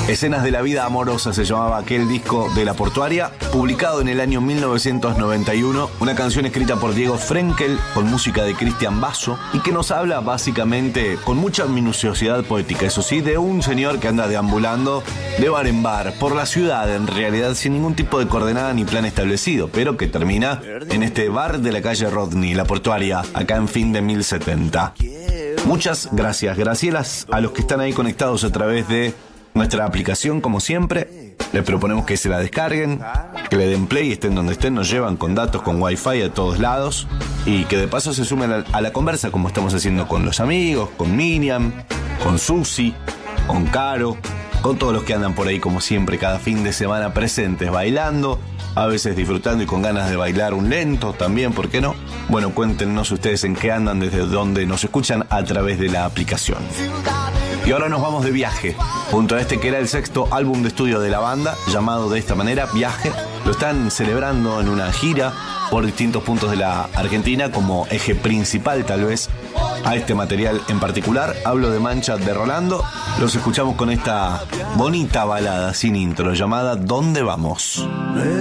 Escenas de la vida amorosa se llamaba aquel disco de La Portuaria, publicado en el año 1991, una canción escrita por Diego Frenkel con música de Cristian Basso y que nos habla básicamente con mucha minuciosidad poética, eso sí, de un señor que anda deambulando de bar en bar por la ciudad, en realidad sin ningún tipo de coordenada ni plan establecido, pero que termina en este bar de la calle Rodney, La Portuaria, acá en fin de 1070. Muchas gracias, Gracielas, a los que están ahí conectados a través de nuestra aplicación, como siempre. Les proponemos que se la descarguen, que le den play, estén donde estén, nos llevan con datos, con wifi a todos lados y que de paso se sumen a la conversa, como estamos haciendo con los amigos, con Miriam, con Susi, con Caro, con todos los que andan por ahí como siempre cada fin de semana presentes, bailando, a veces disfrutando y con ganas de bailar un lento también, ¿por qué no? Bueno, cuéntenos ustedes en qué andan, desde donde nos escuchan a través de la aplicación. Y ahora nos vamos de viaje, junto a este que era el sexto álbum de estudio de la banda, llamado de esta manera, Viaje. Lo están celebrando en una gira por distintos puntos de la Argentina como eje principal tal vez a este material en particular. Hablo de Mancha de Rolando. Los escuchamos con esta bonita balada sin intro llamada ¿Dónde vamos?